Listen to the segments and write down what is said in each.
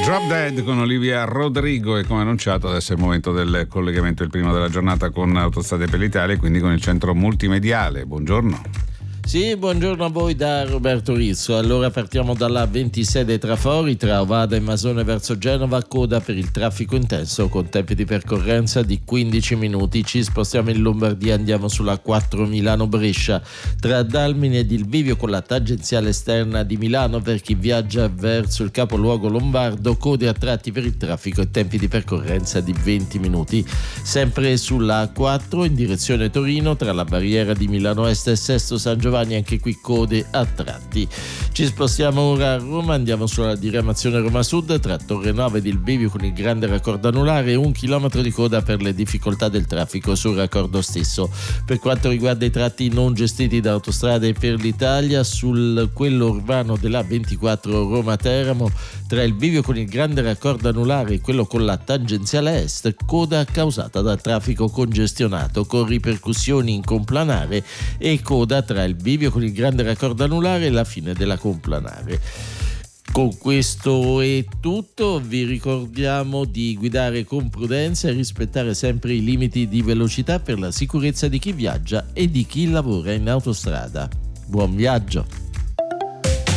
Drop Dead con Olivia Rodrigo, e come annunciato adesso è il momento del collegamento, il primo della giornata, con Autostrade per l'Italia, quindi con il centro multimediale. Buongiorno. Sì, buongiorno a voi da Roberto Rizzo. Allora partiamo dalla 26 dei Trafori, tra Ovada e Masone verso Genova, coda per il traffico intenso con tempi di percorrenza di 15 minuti. Ci spostiamo in Lombardia, andiamo sulla 4 Milano-Brescia, tra Dalmine ed il bivio con la tangenziale esterna di Milano per chi viaggia verso il capoluogo lombardo, code a tratti per il traffico e tempi di percorrenza di 20 minuti. Sempre sulla 4 in direzione Torino, tra la barriera di Milano Est e Sesto San Giovanni, anche qui code a tratti. Ci spostiamo ora a Roma, andiamo sulla diramazione Roma Sud, tra Torre Nova ed il bivio con il grande raccordo anulare, 1 chilometro di coda per le difficoltà del traffico sul raccordo stesso. Per quanto riguarda i tratti non gestiti da Autostrade per l'Italia, sul quello urbano della 24 Roma-Teramo, tra il bivio con il grande raccordo anulare e quello con la tangenziale est, coda causata dal traffico congestionato con ripercussioni in complanare, e coda tra il bivio con il grande raccordo anulare e la fine della complanare. Con questo è tutto, vi ricordiamo di guidare con prudenza e rispettare sempre i limiti di velocità per la sicurezza di chi viaggia e di chi lavora in autostrada. Buon viaggio!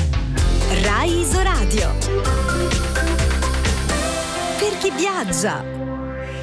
Rai Isoradio. Per chi viaggia.